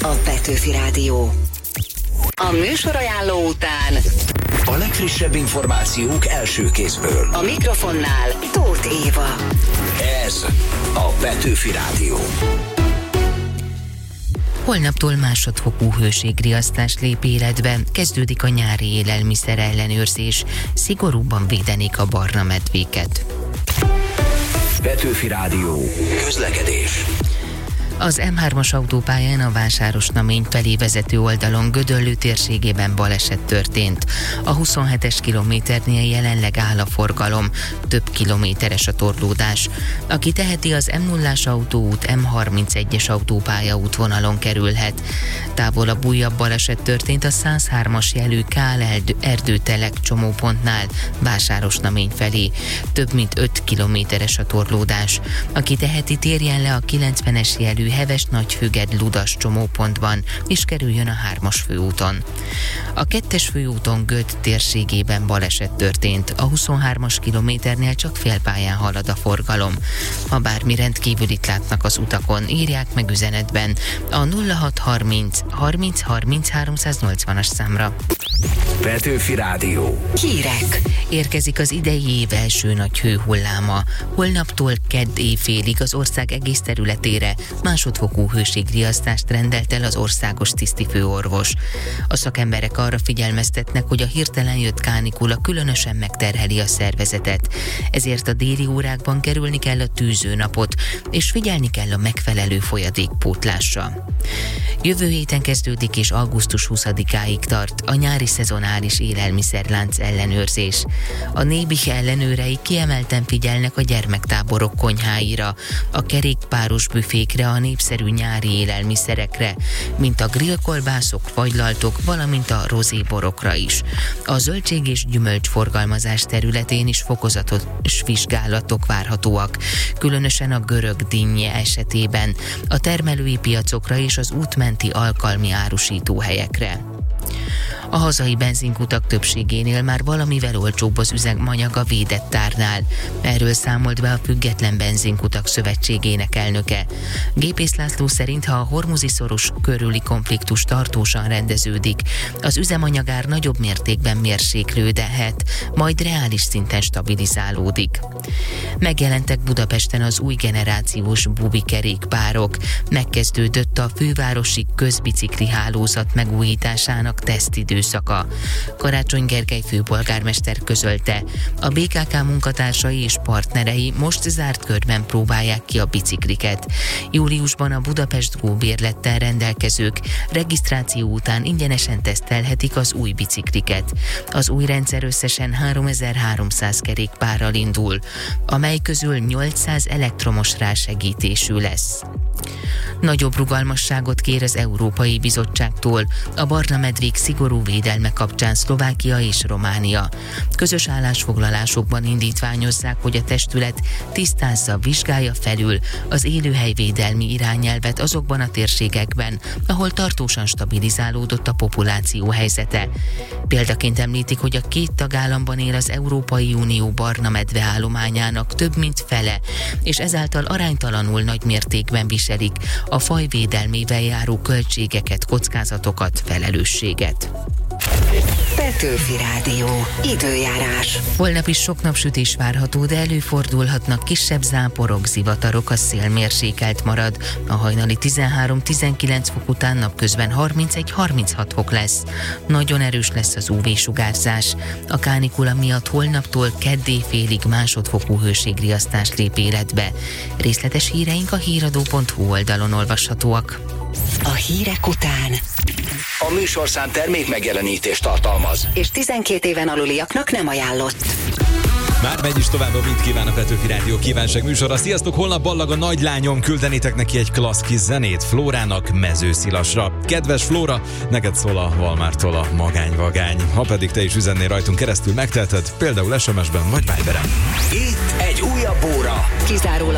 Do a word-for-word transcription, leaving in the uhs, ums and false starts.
a Petőfi Rádió. A műsorajánló után a legfrissebb információk első kézből. A mikrofonnál Tóth Éva. Ez a Petőfi Rádió. Holnaptól másodfokú hőségriasztás lép életbe, kezdődik a nyári élelmiszer ellenőrzés, szigorúbban védenik a barna medvéket. Petőfi Rádió. Közlekedés. Az em hármas autópályán a Vásárosnamény felé vezető oldalon Gödöllő térségében baleset történt. A huszonhetes kilométernél jelenleg áll a forgalom, több kilométeres a torlódás. Aki teheti, az em nullás autóút em harmincegyes autópálya útvonalon kerülhet. Távolabb újabb baleset történt a száz hármas jelű Kál erdőtelek csomópontnál, Vásárosnamény felé. Több mint öt kilométeres a torlódás. Aki teheti, térjen le a kilencvenes jelű Heves Nagyfüged Ludas csomópontban, és kerüljön a hármas főúton. A kettes főúton Göd térségében baleset történt. A huszonhármas kilométernél csak félpályán halad a forgalom. Ha bármi rendkívülit látnak az utakon, írják meg üzenetben a nulla hat harminc harminc harminc háromszáznyolcvanas számra. Petőfi Rádió. Hírek. Érkezik az idei év első nagy hőhulláma. Holnaptól kedd éjfélig az ország egész területére másodfokú hőségriasztást rendelt el az országos tisztifőorvos. A szakemberek arra figyelmeztetnek, hogy a hirtelen jött kánikula különösen megterheli a szervezetet. Ezért a déli órákban kerülni kell a tűzőnapot, és figyelni kell a megfelelő folyadékpótlásra. Jövő héten kezdődik és augusztus huszadikáig tart a nyári szezonális élelmiszerlánc ellenőrzés. A Nébih ellenőrei kiemelten figyelnek a gyermektáborok konyháira, a kerékpáros büfékre, a népszerű nyári élelmiszerekre, mint a grillkolbászok, fagylaltok, valamint a rozéborokra is. A zöldség és gyümölcs forgalmazás területén is fokozatos vizsgálatok várhatóak, különösen a görög dinnye esetében, a termelői piacokra és az útmenti alkalmi árusítóhelyekre. A hazai benzinkutak többségénél már valamivel olcsóbb az üzemanyag a védett árnál. Erről számolt be a Független Benzinkutak Szövetségének elnöke. Gépész László szerint, ha a hormuzi-szoros körüli konfliktus tartósan rendeződik, az üzemanyagár nagyobb mértékben mérséklődhet, majd reális szinten stabilizálódik. Megjelentek Budapesten az új generációs bubi kerékpárok. Megkezdődött a fővárosi közbicikli hálózat megújításának tesztidőszaka. Karácsony Gergely főpolgármester közölte, a bé ká ká munkatársai és partnerei most zárt körben próbálják ki a bicikliket. Júliusban a Budapest Go bérlettel rendelkezők regisztráció után ingyenesen tesztelhetik az új bicikliket. Az új rendszer összesen háromezer-háromszáz kerékpárral indul, amely közül nyolcszáz elektromos rásegítésű lesz. Nagyobb rugalmasságot kér az Európai Bizottságtól a barna medvék szigorú védelme kapcsán Szlovákia és Románia. Közös állásfoglalásokban indítványozzák, hogy a testület tisztázza, vizsgálja felül az élőhelyvédelmi irányelvet azokban a térségekben, ahol tartósan stabilizálódott a populáció helyzete. Példaként említik, hogy a két tagállamban él az Európai Unió barna medve állományának több mint fele, és ezáltal aránytalanul nagy mértékben viselik a faj védelmével járó költségeket, kockázatokat, felelősséget. Petőfi Rádió. Időjárás. Holnap is sok napsütés várható, de előfordulhatnak kisebb záporok, zivatarok, a szél mérsékelt marad. A hajnali tizenhárom-tizenkilenc fok után napközben harmincegy-harminchat fok lesz. Nagyon erős lesz az ú vé-sugárzás. A kánikula miatt holnaptól kedd éjfélig másodfokú hőségriasztás lép életbe. Részletes híreink a híradó pont hu oldalon olvashatóak. A hírek után A műsorszám termék megjelenítést tartalmaz, és tizenkét éven aluliaknak nem ajánlott. Már megy is tovább a Mit kíván a Petőfi Rádió kívánság műsora. Sziasztok, holnap ballag a nagylányom, küldenétek neki egy klassz kis zenét Flórának Mezőszilasra. Kedves Flóra, neked szól a Valmártól a magányvagány. Ha pedig te is üzennél rajtunk keresztül, megteheted, például es em es-ben vagy Viberen. itt egy újabb óra. Kizárólag